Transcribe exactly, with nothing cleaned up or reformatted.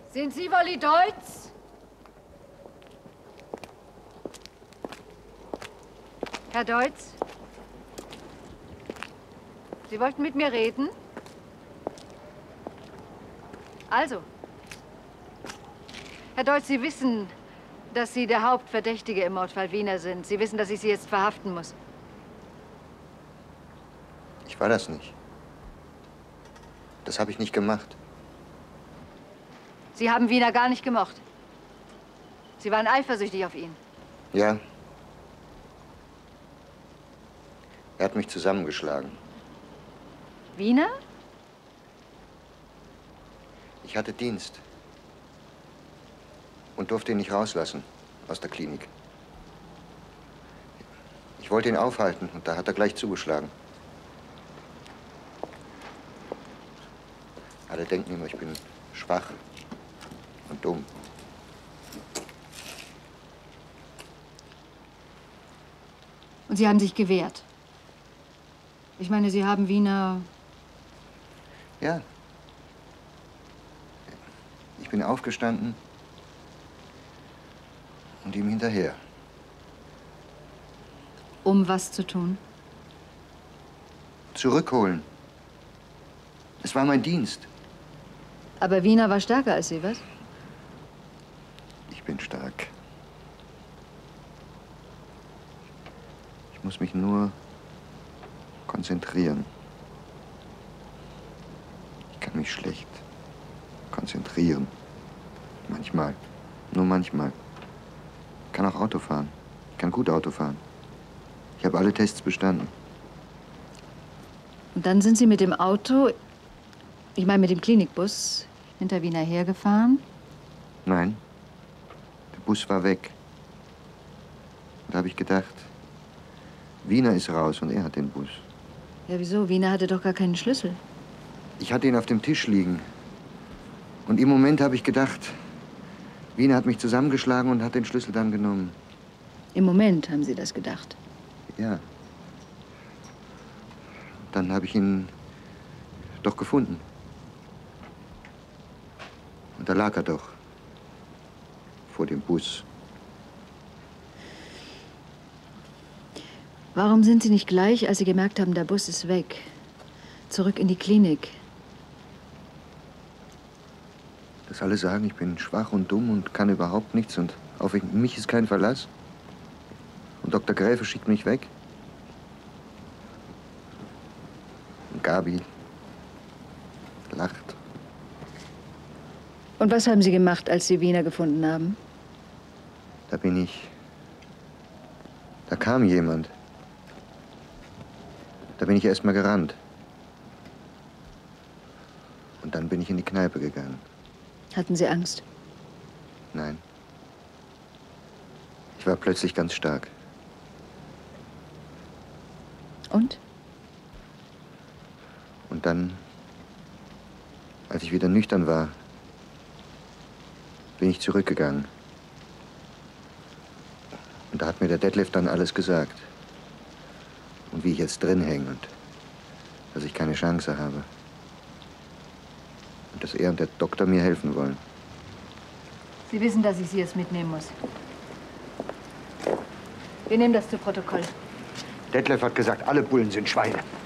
Sind Sie Wolli Deutz? Herr Deutz? Sie wollten mit mir reden? Also. Herr Deutz, Sie wissen, dass Sie der Hauptverdächtige im Mordfall Wiener sind. Sie wissen, dass ich Sie jetzt verhaften muss. Ich war das nicht. Das habe ich nicht gemacht. Sie haben Wiener gar nicht gemocht. Sie waren eifersüchtig auf ihn. Ja. Er hat mich zusammengeschlagen. Wiener? Ich hatte Dienst. Und durfte ihn nicht rauslassen aus der Klinik. Ich wollte ihn aufhalten und da hat er gleich zugeschlagen. Alle denken immer, ich bin schwach und dumm. Und Sie haben sich gewehrt. Ich meine, Sie haben Wiener... Ja. Ich bin aufgestanden und ihm hinterher. Um was zu tun? Zurückholen. Es war mein Dienst. Aber Wiener war stärker als Sie, was? Ich bin stark. Ich muss mich nur konzentrieren. Ich kann mich schlecht konzentrieren. Manchmal. Nur manchmal. Ich kann auch Auto fahren. Ich kann gut Auto fahren. Ich habe alle Tests bestanden. Und dann sind Sie mit dem Auto, ich meine mit dem Klinikbus, hinter Wiener hergefahren? Nein. Der Bus war weg. Und da habe ich gedacht, Wiener ist raus und er hat den Bus. Ja, wieso? Wiener hatte doch gar keinen Schlüssel. Ich hatte ihn auf dem Tisch liegen. Und im Moment habe ich gedacht, Wiener hat mich zusammengeschlagen und hat den Schlüssel dann genommen. Im Moment haben Sie das gedacht? Ja. Dann habe ich ihn doch gefunden. Und da lag er doch. Vor dem Bus. Warum sind Sie nicht gleich, als Sie gemerkt haben, der Bus ist weg, zurück in die Klinik? Dass alle sagen, ich bin schwach und dumm und kann überhaupt nichts und auf mich ist kein Verlass. Und Doktor Gräfe schickt mich weg. Und Gabi lacht. Und was haben Sie gemacht, als Sie Wiener gefunden haben? Da bin ich... Da kam jemand. Da bin ich erst mal gerannt. Und dann bin ich in die Kneipe gegangen. Hatten Sie Angst? Nein. Ich war plötzlich ganz stark. Und? Und dann, als ich wieder nüchtern war, bin ich zurückgegangen. Und da hat mir der Detlef dann alles gesagt. Und wie ich jetzt drin hänge und dass ich keine Chance habe. Und dass er und der Doktor mir helfen wollen. Sie wissen, dass ich Sie jetzt mitnehmen muss. Wir nehmen das zu Protokoll. Detlef hat gesagt, alle Bullen sind Schweine.